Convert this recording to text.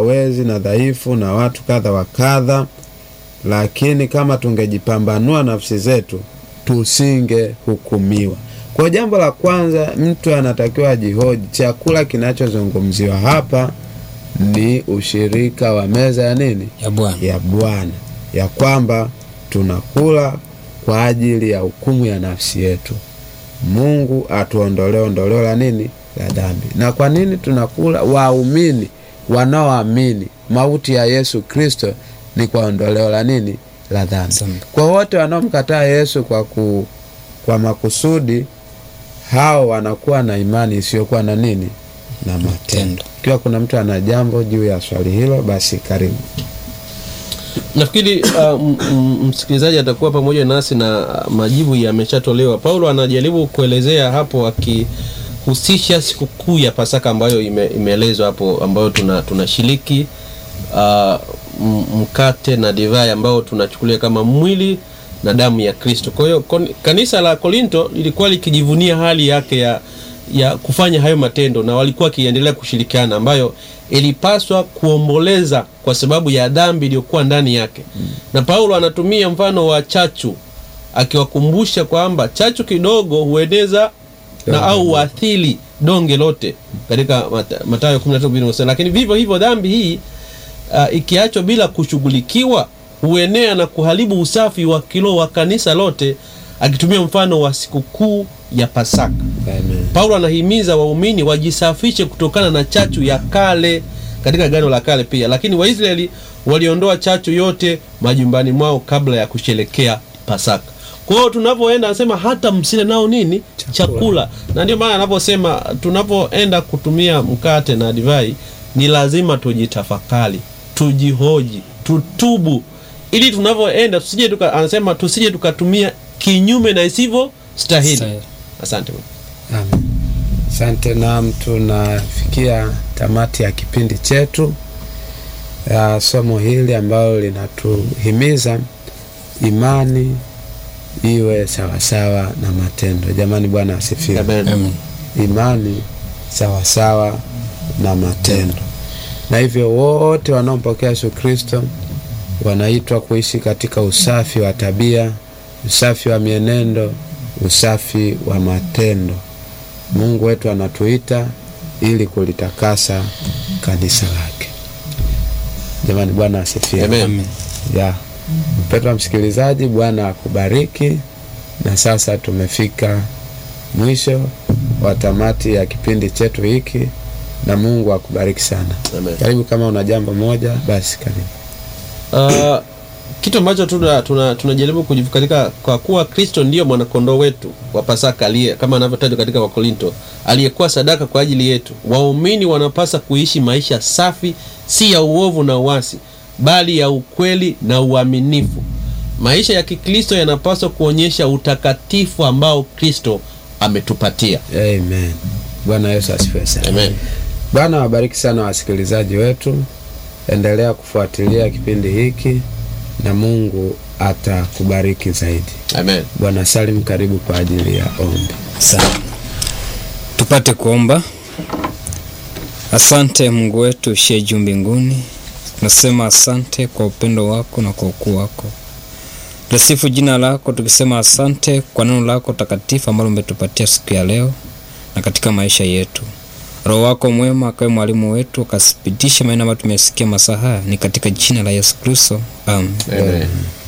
hawawezi na dhaifu na watu kadha wa kadha, lakini kama tungejipambanua nafsi zetu tusingehukumiwa. Kwa jambo la kwanza, mtu anatakiwa ajihoji, chakula kinachozungumziwa hapa ni ushirika wa meza ya nini? Ya Bwana. Ya kwamba tunakula kwa ajili ya hukumu ya nafsi yetu. Mungu atuondolee ondoleo la nini? La dhambi. Na kwa nini tunakula? Waumini wanaoamini mauti ya Yesu Kristo ni kwa ondoleo la nini? La dhambi. Kwa wote wanaomkataa Yesu kwa makusudi, hao wanakuwa na imani isiyokuwa na nini? Na matendo. Kiwa kuna mtu ana jambo juu ya swali hilo, basi karibu. Nafikiri msikilizaji atakuwa pamoja nasi na majibu yameshatolewa. Paulo anajaribu kuelezea hapo akihusisha sikukuu ya Pasaka ambayo imeelezwa hapo, ambayo tunashiriki mkate na divai ambao tunachukulia kama mwili na damu ya Kristo. Kwa hiyo kanisa la Korinto lilikuwa likijivunia hali yake ya kufanya hayo matendo, na walikuwa kiendelea kushirikiana, ambayo ilipaswa kuomboleza kwa sababu ya dhambi iliyokuwa ndani yake. Na Paulo anatumia mfano wa chachu, akiwakumbusha kwamba chachu kidogo hueneza na au waathiri donge lote, katika Mathayo 13:20. Lakini vivyo hivyo dhambi hii ikiachwa bila kushughulikiwa huenea na kuharibu usafi wa kiroho wa kanisa lote, akitumia mfano wa sikukuu ya Pasaka. Amen. Paulo anahimiza waumini wajisafishe kutokana na chachu ya kale katika Agano la Kale pia, lakini Waisraeli waliondoa chachu yote majumbani mwao kabla ya kusherehekea Pasaka. Kwa hiyo tunapoenda anasema hata msile nao nini? Chakula. Na ndio maana anaposema tunapoenda kutumia mkate na divai ni lazima tujitafakari, tujihoji, tutubu, ili tunapoenda anasema tusije tukatumia kinyume na isivyo stahili. Asante. Amen. Asante. Na tunafikia tamati ya kipindi chetu ya somo hili ambalo linatuhimiza imani iwe sawasawa na matendo. Jamani, Bwana asifiwe. Amen. Imani sawasawa na matendo. Na hivyo wote wanaompokea Yesu Kristo wanaitwa kuishi katika usafi wa tabia, usafi wa mienendo, usafi wa matendo. Mungu wetu anatuita ili kulitakasa kanisa lake. Jamani, Bwana asifiwe. Amen. Mpendwa msikilizaji, Bwana akubariki. Na sasa tumefika mwisho wa tamati ya kipindi chetu hiki, na Mungu akubariki sana. Amen. Karibu, kama una jambo moja basi karibu. Kitu ambacho tunajaribu kujifunza, kwa kuwa Kristo ndiyo mwanakondoo wetu wa Pasaka, kama anavyotajwa katika Wakorinto, aliyekuwa sadaka kwa ajili yetu. Waumini wanapasa kuishi maisha safi, si ya uovu na uasi, bali ya ukweli na uaminifu. Maisha ya Kikristo yanapaswa kuonyesha utakatifu ambao Kristo ametupatia. Amen. Bwana Yesu asifiwe sana. Amen. Bwana wabariki sana wasikilizaji wetu. Endelea kufuatilia kipindi hiki na Mungu atakubariki zaidi. Amen. Bwana Salim, karibu kwa ajili ya ombi. Sawa. Tupate kuomba. Asante Mungu wetu uliye juu mbinguni. Tunasema asante kwa upendo wako na kwa ukuu wako. Tunasifu jina lako tukisema asante kwa neno lako takatifu ambalo umetupatia siku ya leo na katika maisha yetu. Roho wako mwema akawe mwalimu wetu, akasipitishe maneno ambayo tumesikia masaa haya, ni katika jina la Yesu Kristo. Amen. Amen.